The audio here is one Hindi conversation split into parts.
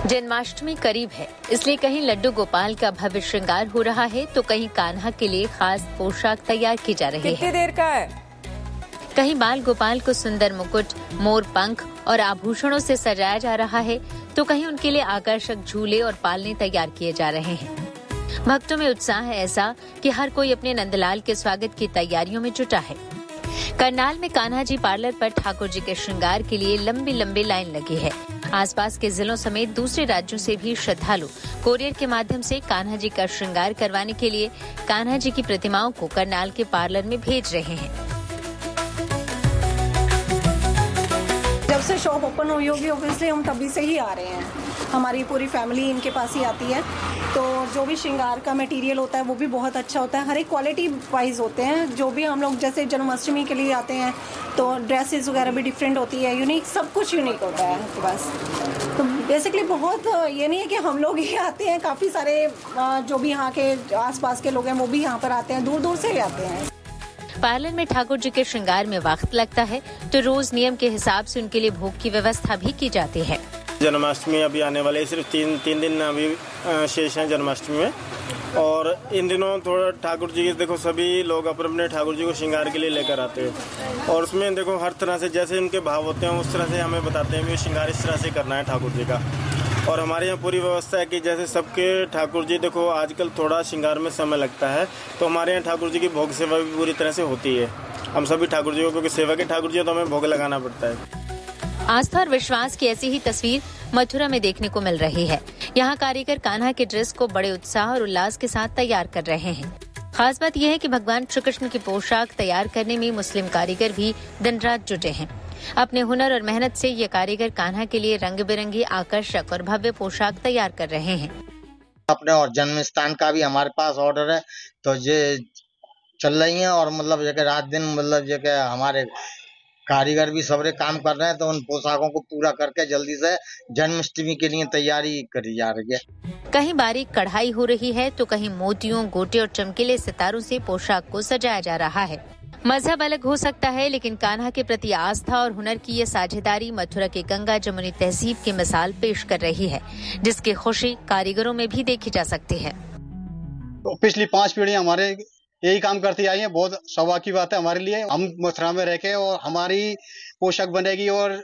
जन्माष्टमी करीब है, इसलिए कहीं लड्डू गोपाल का भव्य श्रृंगार हो रहा है तो कहीं कान्हा के लिए खास पोशाक तैयार की जा रही है। कितनी देर का है? कहीं बाल गोपाल को सुंदर मुकुट, मोर पंख और आभूषणों से सजाया जा रहा है तो कहीं उनके लिए आकर्षक झूले और पालने तैयार किए जा रहे हैं। भक्तों में उत्साह है ऐसा कि हर कोई अपने नंदलाल के स्वागत की तैयारियों में जुटा है। करनाल में कान्हा जी पार्लर पर ठाकुर जी के श्रृंगार के लिए लंबी लंबी लाइन लगी है। आसपास के जिलों समेत दूसरे राज्यों से भी श्रद्धालु कोरियर के माध्यम से कान्हा जी का श्रृंगार करवाने के लिए कान्हा जी की प्रतिमाओं को करनाल के पार्लर में भेज रहे हैं। जब से शॉप ओपन हुई होगी ऑब्वियसली हम तभी से ही आ रहे हैं। हमारी पूरी फैमिली इनके पास ही आती है, तो जो भी श्रृंगार का मटेरियल होता है वो भी बहुत अच्छा होता है। हर एक क्वालिटी वाइज होते हैं। जो भी हम लोग जैसे जन्माष्टमी के लिए आते हैं तो ड्रेसेस वगैरह भी डिफरेंट होती है, यूनिक, सब कुछ यूनिक होता है आपके पास। तो बेसिकली बहुत ये नहीं है कि हम लोग ही आते हैं, काफ़ी सारे जो भी यहाँ के आसपास के लोग हैं वो भी यहाँ पर आते हैं, दूर दूर से आते हैं। पार्लर में ठाकुर जी के श्रृंगार में वक्त लगता है तो रोज नियम के हिसाब से उनके लिए भोग की व्यवस्था भी की जाती है। जन्माष्टमी अभी आने वाले सिर्फ तीन दिन अभी शेष हैं जन्माष्टमी में, और इन दिनों थोड़ा ठाकुर जी देखो सभी लोग अपने ठाकुर जी को श्रृंगार के लिए लेकर आते हैं, और उसमें देखो हर तरह से जैसे उनके भाव होते हैं उस तरह से हमें बताते हैं कि श्रृंगार इस तरह से करना है ठाकुर जी का। और हमारे यहाँ पूरी व्यवस्था है कि जैसे सबके ठाकुर जी देखो आजकल थोड़ा श्रृंगार में समय लगता है, तो हमारे यहाँ ठाकुर जी की भोग सेवा भी पूरी तरह से होती है। हम सभी ठाकुर जी को, क्योंकि सेवा के ठाकुर जी तो हमें भोग लगाना पड़ता है। आस्था और विश्वास की ऐसी ही तस्वीर मथुरा में देखने को मिल रही है। यहाँ कारीगर कान्हा के ड्रेस को बड़े उत्साह और उल्लास के साथ तैयार कर रहे हैं। खास बात यह है कि भगवान श्री कृष्ण की पोशाक तैयार करने में मुस्लिम कारीगर भी दिन रात जुटे हैं। अपने हुनर और मेहनत से ये कारीगर कान्हा के लिए रंग बिरंगी, आकर्षक और भव्य पोशाक तैयार कर रहे हैं। अपने और जन्म स्थान का भी हमारे पास ऑर्डर है, तो ये चल रही है, और मतलब जगह रात दिन मतलब जगह हमारे कारीगर भी सबरे काम कर रहे हैं, तो उन पोशाकों को पूरा करके जल्दी से जन्माष्टमी के लिए तैयारी करी जा रही है। कहीं बारीक कढ़ाई हो रही है तो कहीं मोतियों, गोटे और चमकीले सितारों से पोशाक को सजाया जा रहा है। मजहब अलग हो सकता है, लेकिन कान्हा के प्रति आस्था और हुनर की ये साझेदारी मथुरा की गंगा जमुनी तहजीब की मिसाल पेश कर रही है, जिसकी खुशी कारीगरों में भी देखी जा सकती है। तो पिछली 5 पीढ़ियां हमारे यही काम करती आई हैं। बहुत सौभाग्य की बात है हमारे लिए। हम मथुरा में रह के और हमारी पोशाक बनेगी, और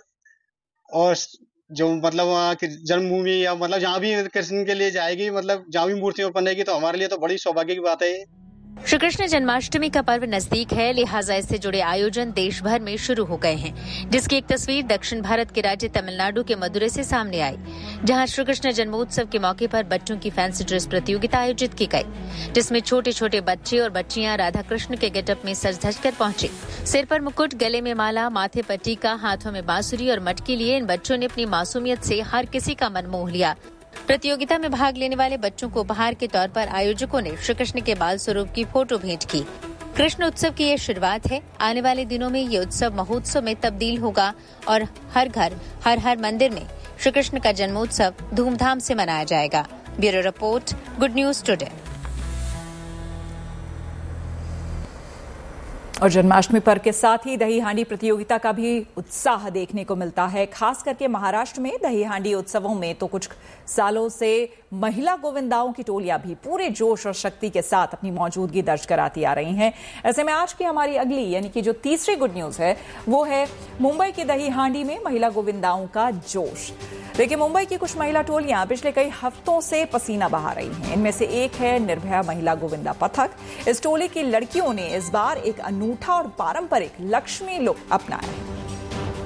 जो मतलब वहाँ की जन्मभूमि या मतलब जहाँ भी कृष्ण के लिए जाएगी, मतलब जहाँ भी मूर्तियां बनेगी, तो हमारे लिए तो बड़ी सौभाग्य की बात है। श्री कृष्ण जन्माष्टमी का पर्व नजदीक है, लिहाजा इससे जुड़े आयोजन देश भर में शुरू हो गए हैं, जिसकी एक तस्वीर दक्षिण भारत के राज्य तमिलनाडु के मदुरै से सामने आई, जहां श्री कृष्ण जन्मोत्सव के मौके पर बच्चों की फैंसी ड्रेस प्रतियोगिता आयोजित की गई, जिसमें छोटे छोटे बच्चे और बच्चियां राधा कृष्ण के गेटअप में सज धज कर पहुंचे। सिर पर मुकुट, गले में माला, माथे पर टीका, हाथों में बांसुरी और मटकी लिए इन बच्चों ने अपनी मासूमियत से हर किसी का मन मोह लिया। प्रतियोगिता में भाग लेने वाले बच्चों को उपहार के तौर पर आयोजकों ने श्री कृष्ण के बाल स्वरूप की फोटो भेंट की। कृष्ण उत्सव की ये शुरुआत है। आने वाले दिनों में ये उत्सव महोत्सव में तब्दील होगा और हर घर, हर मंदिर में श्री कृष्ण का जन्मोत्सव धूमधाम से मनाया जाएगा। Bureau report, good news today. और जन्माष्टमी पर्व के साथ ही दही हांडी प्रतियोगिता का भी उत्साह देखने को मिलता है। खास करके महाराष्ट्र में दही हांडी उत्सवों में तो कुछ सालों से महिला गोविंदाओं की टोलियां भी पूरे जोश और शक्ति के साथ अपनी मौजूदगी दर्ज कराती आ रही हैं। ऐसे में आज की हमारी अगली यानी कि जो तीसरी गुड न्यूज है वो है मुंबई की दही हांडी में महिला गोविंदाओं का जोश। देखिए, मुंबई की कुछ महिला टोलियां पिछले कई हफ्तों से पसीना बहा रही हैं। इनमें से एक है निर्भया महिला गोविंदा पथक। इस टोली की लड़कियों ने इस बार एक अनूठा और पारंपरिक लक्ष्मी लुक अपनाया है।